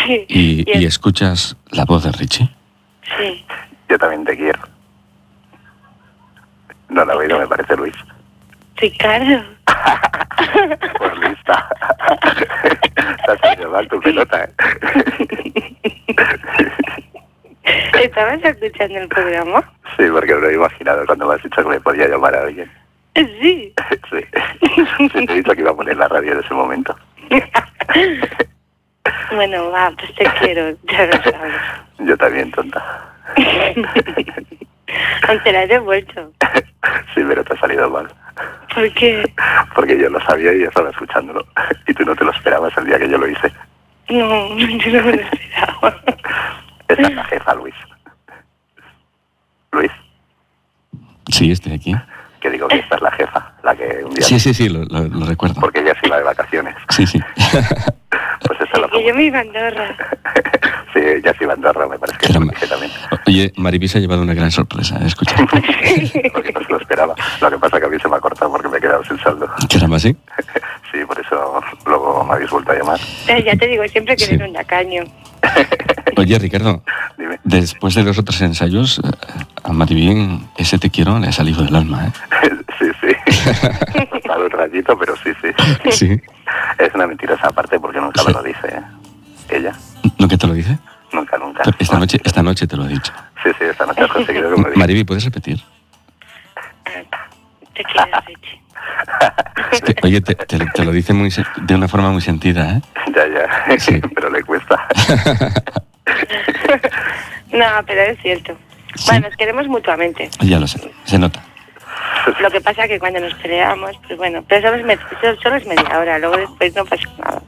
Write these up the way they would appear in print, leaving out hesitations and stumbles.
¿Y escuchas la voz de Richie? Sí. Yo también te quiero. No la he oído, me parece, Luis. Ricardo. Por lista. Te has salido mal tu pelota, ¿eh? ¿Estabas escuchando el programa? Sí, porque me lo he imaginado cuando me has dicho que me podía llamar a alguien. Sí. Sí. Sí, te he dicho que iba a poner la radio en ese momento. Bueno, va, pues te quiero, ya lo sabes. Yo también, tonta. Aunque la he devuelto. Sí, pero te ha salido mal. ¿Por qué? Porque yo lo sabía y estaba escuchándolo. Y tú no te lo esperabas el día que yo lo hice. No, yo no me lo esperaba. Esa es la jefa, Luis. Luis, Sí, estoy aquí. que digo que esta es la jefa, la que un día... Sí, lo recuerdo. Porque ella se iba de vacaciones. Sí. Pues esa es la Que yo me iba a Andorra. Sí, ella se iba a Andorra, me parece que Caramba. lo dije también. Oye, Maribí se ha llevado una gran sorpresa, escucha. Porque no se lo esperaba. Lo que pasa es que a mí se me ha cortado porque me he quedado sin saldo. Caramba, ¿sí? Sí, por eso luego me habéis vuelto a llamar. Ya te digo siempre que Sí. eres un tacaño. Oye, Ricardo, Dime. después de los otros ensayos, a Maribí ese te quiero le ha salido del alma, Sí. Para un ratito, pero sí. ¿eh? Sí. Es una mentirosa aparte porque nunca me lo dice, ¿eh? Ella. ¿Nunca te lo dice? Nunca. Esta noche te lo ha dicho. Sí, esta noche has conseguido que me diga. Maribí, ¿puedes repetir? Te quiero, Richie. Es que, oye, te lo dice de una forma muy sentida, ¿eh? Ya. Sí. Pero le cuesta. No, pero es cierto. ¿Sí? Bueno, nos queremos mutuamente. Ya lo sé, se nota. Lo que pasa es que cuando nos peleamos, pues bueno, pero solo es media hora, luego después no pasa nada.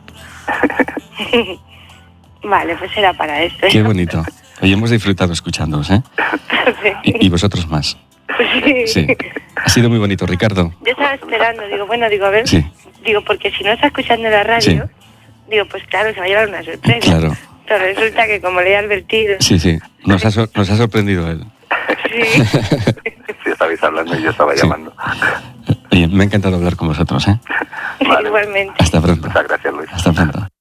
Vale, pues era para esto. Qué bonito. Hoy hemos disfrutado escuchándoos, ¿eh? Sí. Y vosotros más. Sí. Ha sido muy bonito, Ricardo. Yo estaba esperando, digo, a ver, Sí. digo, porque si no está escuchando la radio, Sí. digo, pues claro, se va a llevar una sorpresa. Claro. Pero resulta que como le he advertido, Sí. Nos ha sorprendido él. sí. Sí, estabais hablando y yo estaba Sí. llamando. Oye, me ha encantado hablar con vosotros, ¿eh? Vale. Igualmente. Hasta pronto. Muchas gracias, Luis. Hasta pronto.